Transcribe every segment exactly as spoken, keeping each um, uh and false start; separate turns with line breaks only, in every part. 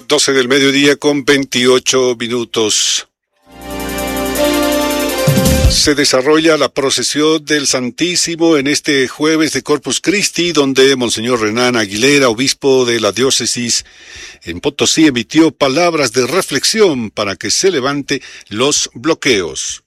doce del mediodía con veintiocho minutos. Se desarrolla la procesión del Santísimo en este jueves de Corpus Christi, donde Monseñor Renan Aguilera, obispo de la diócesis en Potosí, emitió palabras de reflexión para que se levante los bloqueos.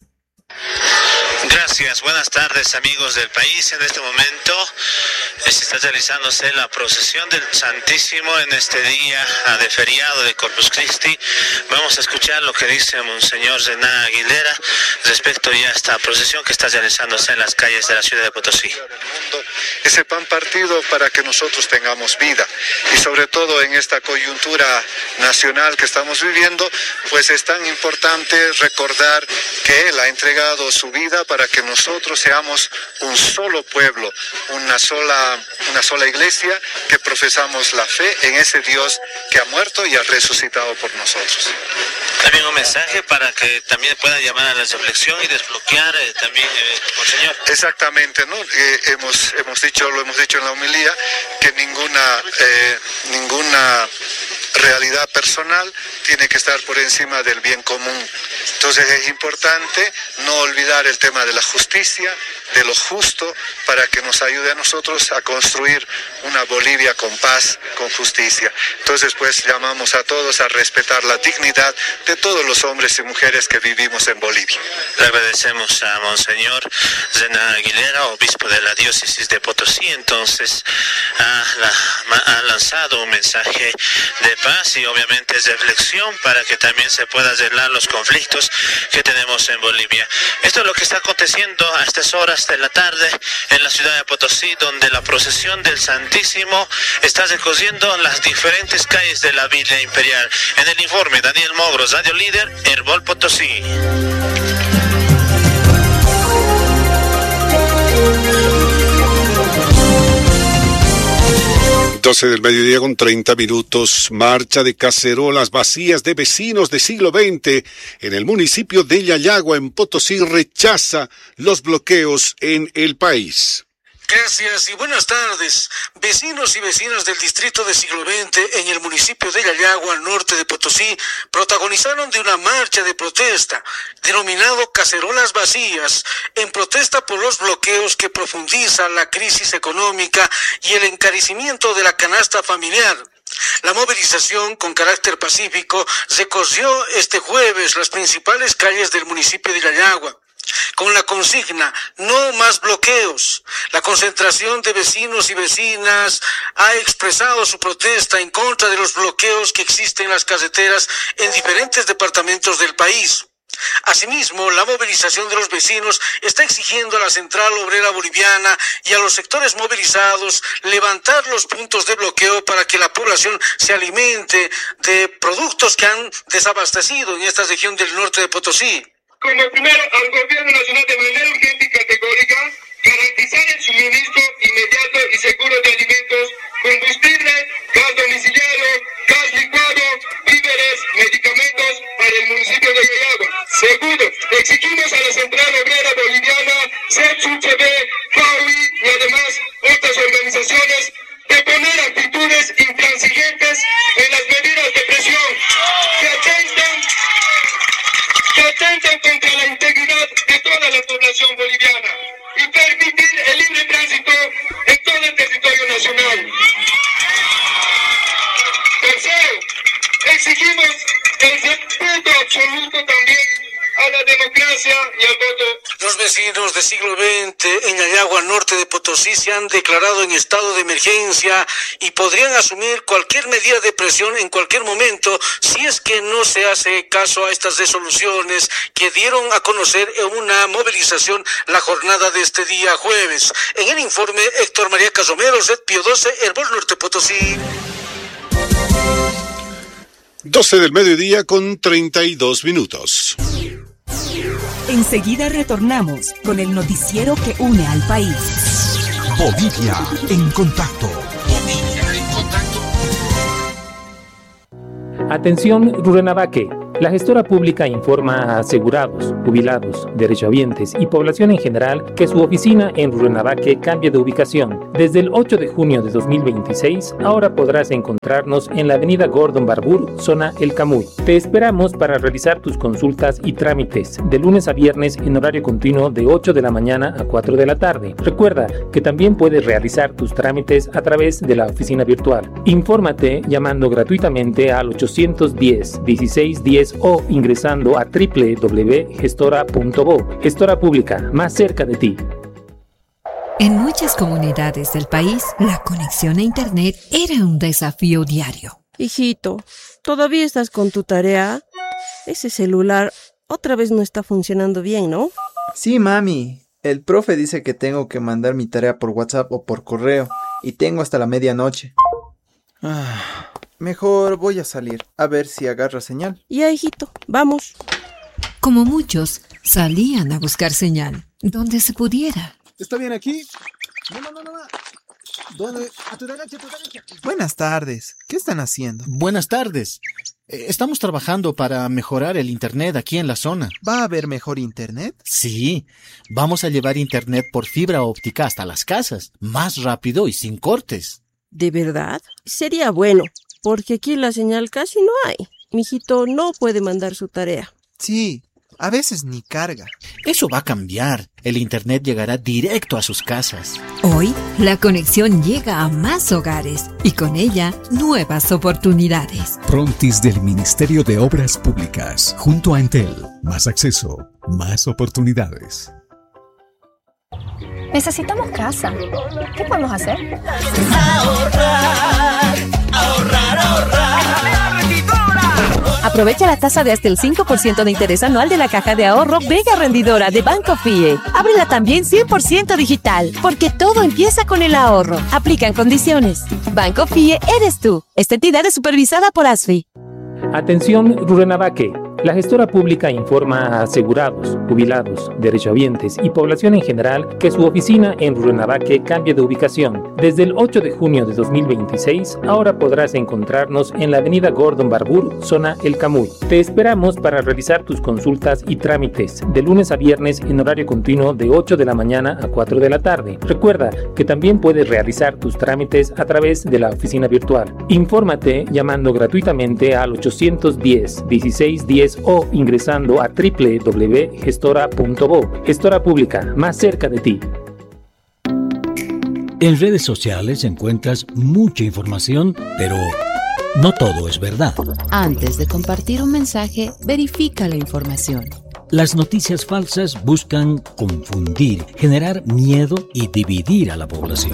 Gracias, buenas tardes amigos del país. En este momento se está realizándose la procesión del Santísimo en este día de feriado de Corpus Christi. Vamos a escuchar lo que dice Monseñor Renan Aguilera respecto ya a esta procesión que está realizándose en las calles de la ciudad de Potosí.
Ese pan partido para que nosotros tengamos vida, y sobre todo en esta coyuntura nacional que estamos viviendo, pues es tan importante recordar que Él ha entregado su vida para que nosotros seamos un solo pueblo, una sola, una sola iglesia que profesamos la fe en ese Dios que ha muerto y ha resucitado por nosotros.
También un mensaje para que también puedan llamar a la reflexión y desbloquear eh, también, eh, Monseñor.
Exactamente, ¿no? Eh, hemos, hemos dicho, lo hemos dicho en la homilía, que ninguna, eh, ninguna realidad personal tiene que estar por encima del bien común. Entonces es importante no olvidar el tema de la justicia, de lo justo, para que nos ayude a nosotros a construir una Bolivia con paz, con justicia. Entonces pues llamamos a todos a respetar la dignidad de todos los hombres y mujeres que vivimos en Bolivia.
Le agradecemos a Monseñor Renan Aguilera, obispo de la diócesis de Potosí. Entonces ha, la, ha lanzado un mensaje de paz y obviamente de reflexión para que también se puedan arreglar los conflictos que tenemos en Bolivia. Esto es lo que está aconteciendo a estas horas de la tarde en la ciudad de Potosí, donde la procesión del Santísimo está recorriendo las diferentes calles de la Villa Imperial. En el informe, Daniel Mogros, Radio Líder, Herbol Potosí.
doce del mediodía con treinta minutos. Marcha de cacerolas vacías de vecinos de siglo veinte en el municipio de Yayagua, en Potosí, rechaza los bloqueos en el país.
Gracias y buenas tardes. Vecinos y vecinas del distrito de siglo veinte en el municipio de Yayagua, al norte de Potosí, protagonizaron de una marcha de protesta, denominado Cacerolas Vacías, en protesta por los bloqueos que profundizan la crisis económica y el encarecimiento de la canasta familiar. La movilización con carácter pacífico recorrió este jueves las principales calles del municipio de Yayagua, con la consigna "No más bloqueos". La concentración de vecinos y vecinas ha expresado su protesta en contra de los bloqueos que existen en las carreteras en diferentes departamentos del país. Asimismo, la movilización de los vecinos está exigiendo a la Central Obrera Boliviana y a los sectores movilizados levantar los puntos de bloqueo para que la población se alimente de productos que han desabastecido en esta región del norte de Potosí.
Como primero, al gobierno nacional de manera urgente y categórica, garantizar el suministro inmediato y seguro de alimentos, combustible, gas domiciliario, gas licuado, víveres, medicamentos para el municipio de Yayagua. Segundo, exigimos a la Central Obrera Boliviana, C E P S U C B, F A U I y además otras organizaciones de poner actitudes intransigentes en las medidas de presión que atentan que atentan contra la integridad de toda la población boliviana y permitir el libre tránsito en todo el territorio nacional. Tercero, exigimos el respeto absoluto también a la democracia y al voto.
Los vecinos de siglo veinte en Yayagua, norte de Potosí, se han declarado en estado de emergencia y podrían asumir cualquier medida de presión en cualquier momento si es que no se hace caso a estas resoluciones que dieron a conocer en una movilización la jornada de este día jueves. En el informe, Héctor María Casomero, Red Pío doce, Herbol Norte Potosí.
doce del mediodía con treinta y dos minutos.
Enseguida retornamos con el noticiero que une al país.
Bolivia en contacto. Bolivia en contacto.
Atención, Rurrenabaque. La gestora pública informa a asegurados, jubilados, derechohabientes y población en general que su oficina en Rurrenabaque cambia de ubicación. Desde el ocho de junio de dos mil veintiséis, ahora podrás encontrarnos en la avenida Gordon Barbour, zona El Camuy. Te esperamos para realizar tus consultas y trámites de lunes a viernes en horario continuo de ocho de la mañana a cuatro de la tarde. Recuerda que también puedes realizar tus trámites a través de la oficina virtual. Infórmate llamando gratuitamente al ochocientos diez, dieciséis diez o ingresando a doble u doble u doble u punto gestora punto bo. Gestora Pública, más cerca de ti.
En muchas comunidades del país, la conexión a Internet era un desafío diario.
Hijito, ¿todavía estás con tu tarea? Ese celular otra vez no está funcionando bien, ¿no?
Sí, mami. El profe dice que tengo que mandar mi tarea por WhatsApp o por correo y tengo hasta la medianoche. Ah, mejor voy a salir a ver si agarra señal.
Ya, hijito, vamos.
Como muchos, salían a buscar señal donde se pudiera.
¿Está bien aquí? No, no, no, no. ¿Dónde? A tu derecha, a tu derecha.
Buenas tardes. ¿Qué están haciendo?
Buenas tardes. Estamos trabajando para mejorar el internet aquí en la zona.
¿Va a haber mejor internet?
Sí. Vamos a llevar internet por fibra óptica hasta las casas. Más rápido y sin cortes.
¿De verdad? Sería bueno, porque aquí la señal casi no hay. Mijito no puede mandar su tarea.
Sí. A veces ni carga.
Eso va a cambiar. El internet llegará directo a sus casas.
Hoy, la conexión llega a más hogares y con ella, nuevas oportunidades.
Prontis del Ministerio de Obras Públicas. Junto a Entel. Más acceso, más oportunidades.
Necesitamos casa. ¿Qué podemos hacer?
Ahorrar, ahorrar, ahorrar.
Aprovecha la tasa de hasta el cinco por ciento de interés anual de la caja de ahorro Vega Rendidora de Banco F I E. Ábrela también cien por ciento digital, porque todo empieza con el ahorro. Aplican condiciones. Banco F I E eres tú. Esta entidad es supervisada por A S F I.
Atención, Rurrenabaque. La gestora pública informa a asegurados, jubilados, derechohabientes y población en general que su oficina en Rurrenabaque cambia de ubicación. Desde el ocho de junio de dos mil veintiséis, ahora podrás encontrarnos en la avenida Gordon Barbour, zona El Camuy. Te esperamos para realizar tus consultas y trámites de lunes a viernes en horario continuo de ocho de la mañana a cuatro de la tarde. Recuerda que también puedes realizar tus trámites a través de la oficina virtual. Infórmate llamando gratuitamente al ochocientos diez, dieciséis diez o ingresando a doble u doble u doble u punto gestora punto bo. Gestora Pública, más cerca de ti.
En redes sociales encuentras mucha información, pero no todo es verdad.
Antes de compartir un mensaje, verifica la información.
Las noticias falsas buscan confundir, generar miedo y dividir a la población.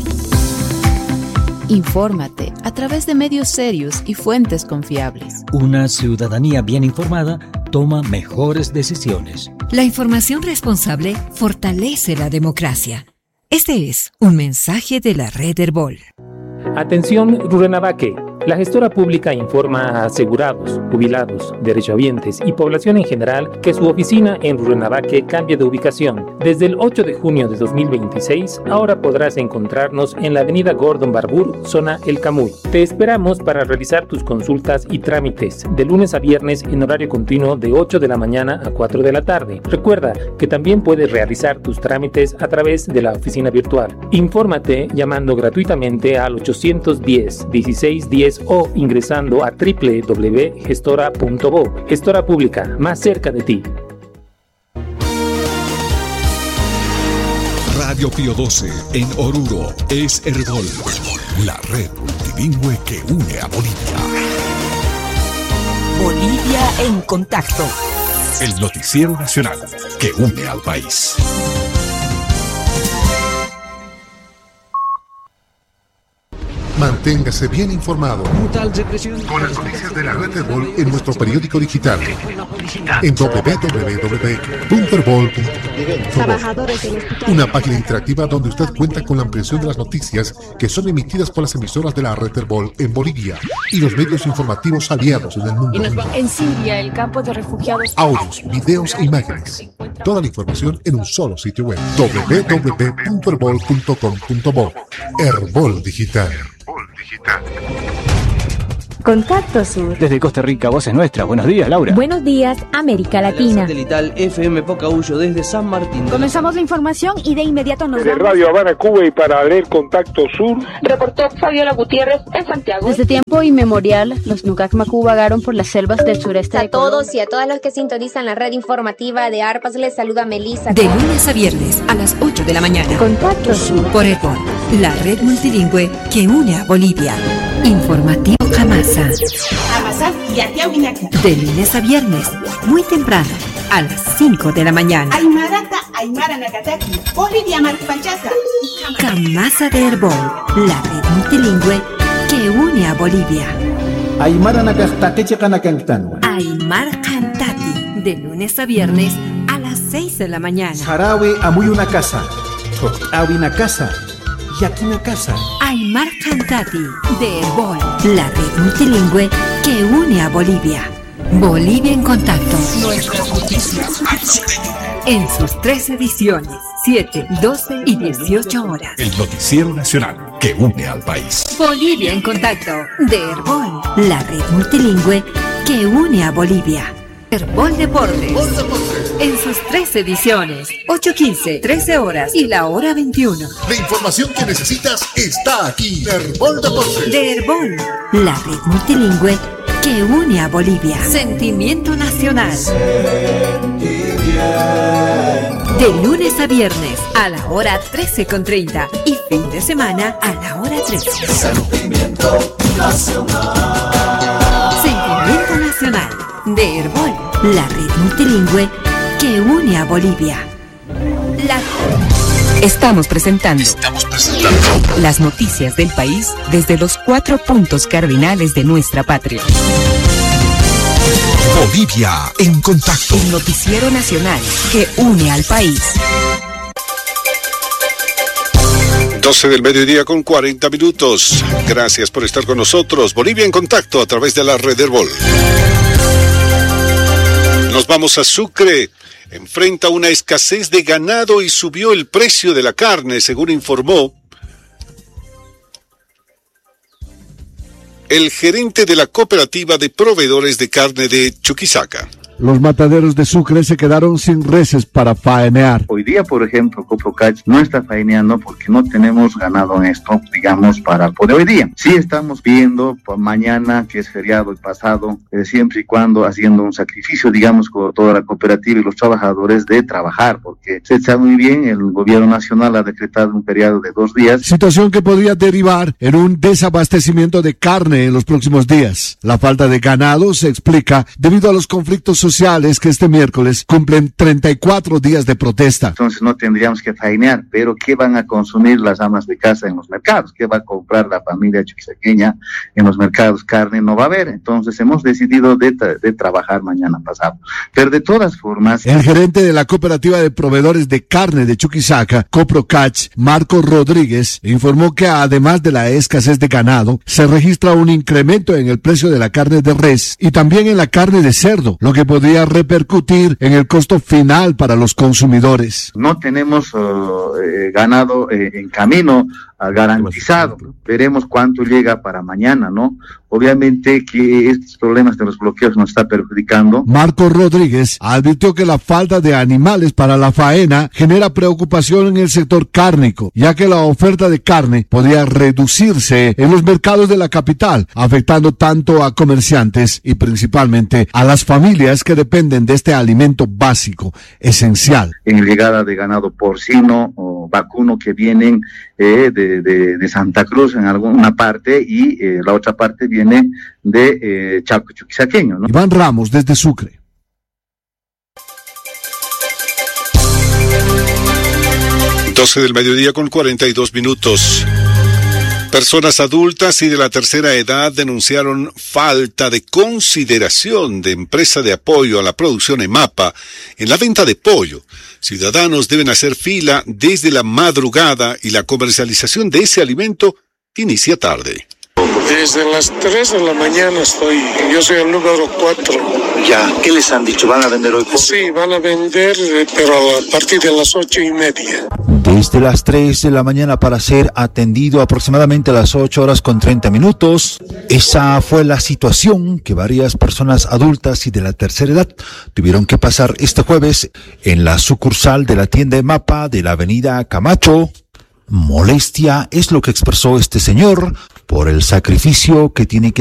Infórmate a través de medios serios y fuentes confiables.
Una ciudadanía bien informada toma mejores decisiones.
La información responsable fortalece la democracia. Este es un mensaje de la red Herbol.
Atención, Rurrenabaque. La gestora pública informa a asegurados, jubilados, derechohabientes y población en general que su oficina en Rurrenabaque cambia de ubicación. Desde el ocho de junio de dos mil veintiséis, ahora podrás encontrarnos en la avenida Gordon Barbour, zona El Camuy. Te esperamos para realizar tus consultas y trámites de lunes a viernes en horario continuo de ocho de la mañana a cuatro de la tarde. Recuerda que también puedes realizar tus trámites a través de la oficina virtual. Infórmate llamando gratuitamente al ochocientos diez, dieciséis diez o ingresando a doble u doble u doble u punto gestora punto bo. Gestora Pública, más cerca de ti.
Radio Pío doce en Oruro es Herbol, la red multilingüe que une a Bolivia.
Bolivia en contacto.
El noticiero nacional que une al país.
Manténgase bien informado con las noticias de la red Herbol en nuestro periódico digital en doble u doble u doble u punto herbol punto bo. Una página interactiva donde usted cuenta con la ampliación de las noticias que son emitidas por las emisoras de la red Herbol en Bolivia y los medios informativos aliados en el mundo.
En Siria, el campo de refugiados.
Audios, videos e imágenes. Toda la información en un solo sitio web. doble u doble u doble u punto herbol punto com punto bo. Herbol Digital.
Contacto Sur.
Desde Costa Rica, voz es nuestra. Buenos días, Laura.
Buenos días, América Latina.
Satelital F M Pocahuyo desde San Martín.
Comenzamos la información y de inmediato nos
desde
vamos.
Radio Habana, Cuba, y para leer Contacto Sur,
reportó Fabiola Gutiérrez en Santiago.
Desde tiempo inmemorial, los Nucacmacú vagaron por las selvas del sureste de
A todos y a todas los que sintonizan la red informativa de ARPAS, les saluda Melissa.
De lunes a viernes a las ocho de la mañana.
Contacto Sur.
Por Herbol, la red multilingüe que une a Bolivia. Informativo Jamasa. De lunes a viernes, muy temprano, a las cinco de la mañana.
Aymarata, Aymara Nakataki, Bolivia Marpanchaza.
Jamasa de Herbol, la red multilingüe que une a Bolivia.
Aymara Nakataki, Chekanakantanwa.
Aymar Cantati, de lunes a viernes, a las seis de la mañana.
Sarawi Amuy una casa, Awi una casa, y aquí una casa.
Aymar Cantati, de Herbol, la red multilingüe que une a Bolivia. Bolivia en contacto.
Nuestras noticias al sureño.
En sus tres ediciones, siete, doce y dieciocho horas.
El noticiero nacional que une al país.
Bolivia en contacto, de Herbol, la red multilingüe que une a Bolivia. Herbol Deportes. En sus tres ediciones, ocho quince, trece horas y la hora veintiuno.
La información que necesitas está aquí. Herbol Deportes.
De Herbol, la red multilingüe que une a Bolivia. Sentimiento nacional. De lunes a viernes a la hora trece con treinta y fin de semana a la hora trece.
Sentimiento nacional.
Sentimiento nacional. De Herbol, la red multilingüe que une a Bolivia. La...
Estamos presentando,
Estamos presentando
las noticias del país desde los cuatro puntos cardinales de nuestra patria.
Bolivia en contacto.
El noticiero nacional que une al país.
doce del mediodía con cuarenta minutos. Gracias por estar con nosotros. Bolivia en contacto a través de la red Herbol. Nos vamos a Sucre. Enfrenta una escasez de ganado y subió el precio de la carne, según informó el gerente de la cooperativa de proveedores de carne de Chuquisaca.
Los mataderos de Sucre se quedaron sin reses para faenear.
Hoy día, por ejemplo, Coprocach no está faeneando porque no tenemos ganado en esto, digamos, para poder hoy día. Sí estamos viendo por mañana, que es feriado y pasado, eh, siempre y cuando haciendo un sacrificio, digamos, con toda la cooperativa y los trabajadores de trabajar, porque se sabe muy bien, el gobierno nacional ha decretado un periodo de dos días.
Situación que podría derivar en un desabastecimiento de carne en los próximos días. La falta de ganado se explica debido a los conflictos sociales que este miércoles cumplen treinta y cuatro días de protesta.
Entonces no tendríamos que faenear, pero ¿qué van a consumir las amas de casa en los mercados? ¿Qué va a comprar la familia chuquisaqueña en los mercados? Carne no va a haber. Entonces hemos decidido de, tra- de trabajar mañana pasado. Pero de todas formas...
El gerente de la cooperativa de proveedores de carne de Chuquisaca, Coprocach, Marco Rodríguez, informó que además de la escasez de ganado, se registra un incremento en el precio de la carne de res y también en la carne de cerdo, lo que podría repercutir en el costo final para los consumidores.
No tenemos uh, eh, ganado eh, en camino uh, garantizado. Veremos cuánto llega para mañana, ¿no? Obviamente que estos problemas de los bloqueos nos está perjudicando.
Marco Rodríguez advirtió que la falta de animales para la faena genera preocupación en el sector cárnico, ya que la oferta de carne podría reducirse en los mercados de la capital, afectando tanto a comerciantes y principalmente a las familias que dependen de este alimento básico, esencial.
En llegada de ganado porcino o vacuno que vienen eh, de, de, de Santa Cruz en alguna parte y eh, la otra parte viene de eh, Chaco chuquisaqueño, ¿no?
Iván Ramos desde Sucre.
doce del mediodía con cuarenta y dos minutos. Personas adultas y de la tercera edad denunciaron falta de consideración de empresa de apoyo a la producción EMAPA en la venta de pollo. Ciudadanos deben hacer fila desde la madrugada y la comercialización de ese alimento inicia tarde.
Desde las tres de la mañana estoy, yo soy el número cuatro.
Ya, ¿qué les han dicho? ¿Van a vender hoy?
Sí, van a vender, pero a partir de las ocho y media.
Desde las tres de la mañana para ser atendido aproximadamente a las ocho horas con treinta minutos. Esa fue la situación que varias personas adultas y de la tercera edad tuvieron que pasar este jueves en la sucursal de la tienda de Mapa de la avenida Camacho. Molestia es lo que expresó este señor por el sacrificio que tiene que